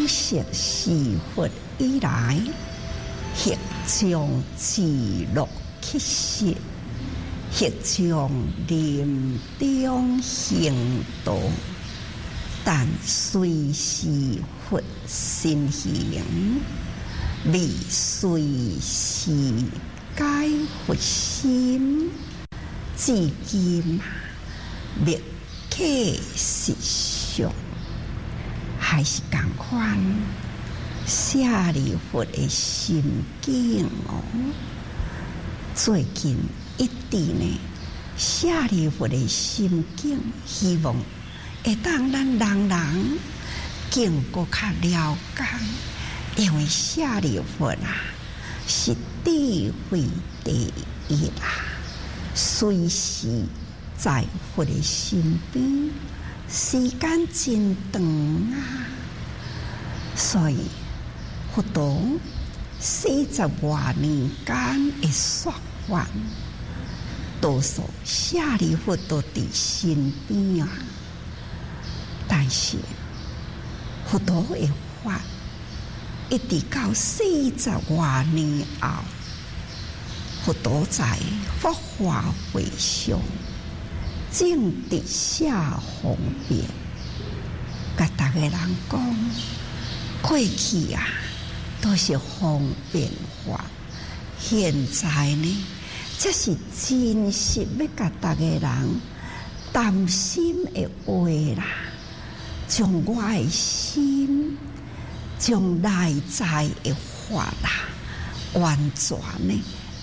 识是佛以来，或将自乐起示，或将临终行道，但随是佛心行，未随是解佛心，至今未可实相。还是同款，舍利弗的心境哦。最近一直呢，舍利弗的心境，希望会当咱人人更搁较了解，因为舍利弗啊，是智慧第一啦，随时在佛的身边。时间真长啊，所以佛陀40多年间的说法，多数舍利弗都伫身边啊。但是佛陀的法一直到40多年后，佛陀在法华会上。正直下方便，甲大家人讲，过去啊都是方便法，现在呢，这是真实要甲大家人担心的话啦，将我的心，将内在的法啦，完全呢